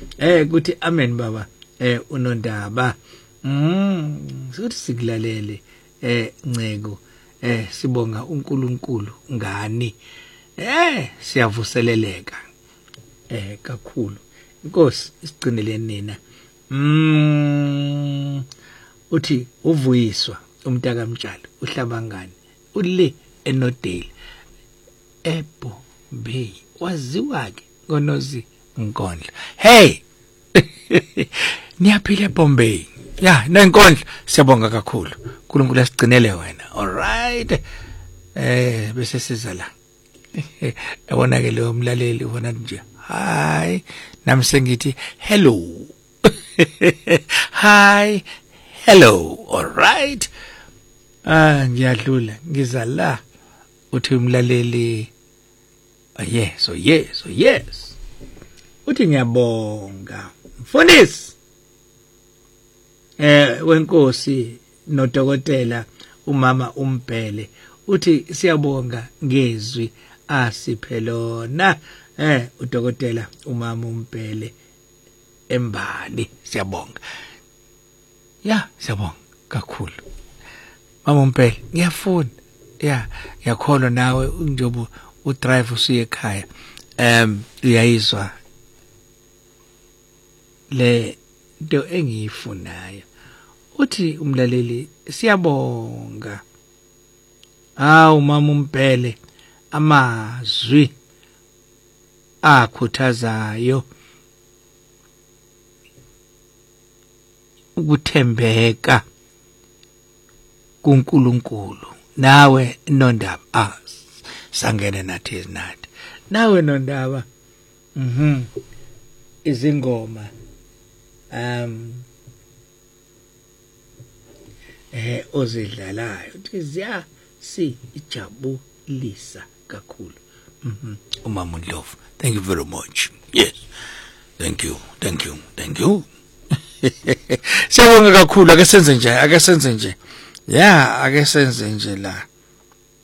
Kuthi amen baba uNondaba sokuthi sikulalele Nceko sibonga uNkulunkulu ngani siyavuseleleka kakhulu inkosi isigcinele nina uthi uvuyiswa umntaka Mtshalo uhlabangani ule eNodeli eBombay waziwa ke ngonozi Nkondla hey niyaphila eBombay ya nenkondla siyabonga kakhulu uNkulunkulu asigcinele wena all right bese siza la yabona ke lo mlaleli ubona nje hi nami sengithi hello hi hello all right ngiyadlula ngiza la uthi umlaleli yes uthi ngiyabonga mfundisi wenkosi nodokotela umama uMbhele uthi siyabonga ngezwi asiphelona udokotela umama uMbhele eMbali siyabonga siyabonga kakhulu mama uMbhele ngiyafuna yakholwa nawe njengoba udrive usiye ekhaya uyayizwa le into engiyifunayo uthi umlaleli siyabonga umama uMbhele amazwi akhuthazayo ukuthembeka kuNkulunkulu nawe Nondaba sangene nathi izinadi nawe Nondaba izingoma ozidlalayo uthi sijabulisa kakhulu umama uNdlovu thank you very much yes thank you siyabonga kakhulu ake senze nje ake senze nje la